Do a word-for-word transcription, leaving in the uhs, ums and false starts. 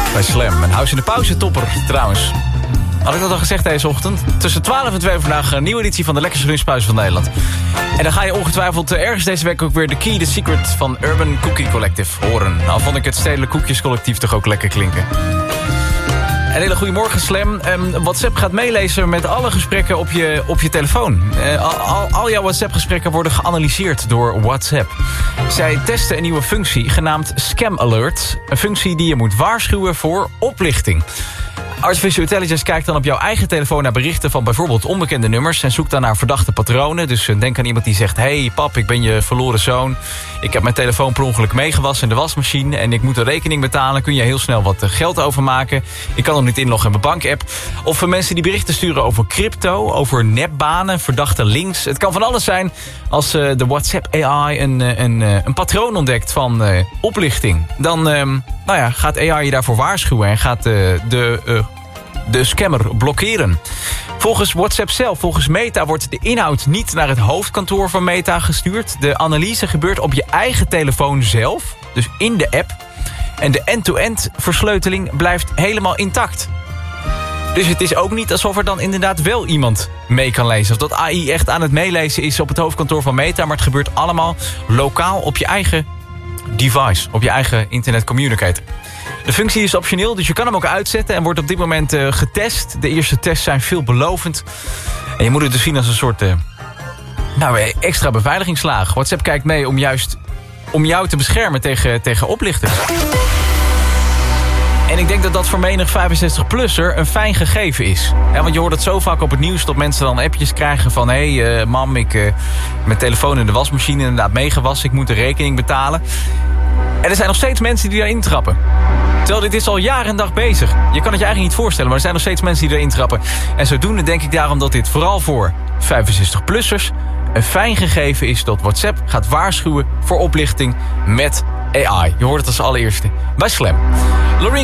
Bij Slam. Een House in de Pauze topper trouwens. Had ik dat al gezegd deze ochtend? Tussen twaalf en twee vandaag een nieuwe editie van de lekkerste lunchpauze van Nederland. En dan ga je ongetwijfeld ergens deze week ook weer de Key, The Secret van Urban Cookie Collective horen. Nou vond ik het Stedelijk Koekjescollectief toch ook lekker klinken. Een hele goede morgen, Slam. Um, WhatsApp gaat meelezen met alle gesprekken op je, op je telefoon. Uh, al, al, al jouw WhatsApp-gesprekken worden geanalyseerd door WhatsApp. Zij testen een nieuwe functie genaamd Scam Alert. Een functie die je moet waarschuwen voor oplichting. Artificial Intelligence kijkt dan op jouw eigen telefoon naar berichten van bijvoorbeeld onbekende nummers en zoekt dan naar verdachte patronen. Dus denk aan iemand die zegt, hey pap, ik ben je verloren zoon. Ik heb mijn telefoon per ongeluk meegewassen in de wasmachine en ik moet een rekening betalen. Kun je heel snel wat geld overmaken. Ik kan nog niet inloggen in mijn bankapp. Of voor mensen die berichten sturen over crypto, over nepbanen, verdachte links. Het kan van alles zijn als uh, de WhatsApp A I een, een, een patroon ontdekt van uh, oplichting. Dan um, nou ja, gaat A I je daarvoor waarschuwen en gaat uh, de... Uh, de scammer blokkeren. Volgens WhatsApp zelf, volgens Meta, wordt de inhoud niet naar het hoofdkantoor van Meta gestuurd. De analyse gebeurt op je eigen telefoon zelf, dus in de app. En de end-to-end versleuteling blijft helemaal intact. Dus het is ook niet alsof er dan inderdaad wel iemand mee kan lezen. Of dat A I echt aan het meelezen is op het hoofdkantoor van Meta. Maar het gebeurt allemaal lokaal op je eigen device, op je eigen internet communicator. De functie is optioneel, dus je kan hem ook uitzetten en wordt op dit moment uh, getest. De eerste tests zijn veelbelovend. En je moet het dus zien als een soort uh, nou, extra beveiligingslaag. WhatsApp kijkt mee om juist om jou te beschermen tegen, tegen oplichters. En ik denk dat dat voor menig vijfenzestig-plusser een fijn gegeven is. Ja, want je hoort het zo vaak op het nieuws dat mensen dan appjes krijgen van... hé, hey, uh, mam, ik uh, mijn telefoon in de wasmachine inderdaad meegewassen. Ik moet de rekening betalen. En er zijn nog steeds mensen die daarin trappen. Terwijl dit is al jaar en dag bezig. Je kan het je eigenlijk niet voorstellen, maar er zijn nog steeds mensen die erin trappen. En zodoende denk ik daarom dat dit vooral voor vijfenzestig-plussers... een fijn gegeven is dat WhatsApp gaat waarschuwen voor oplichting met A I. Je hoort het als allereerste bij Slam.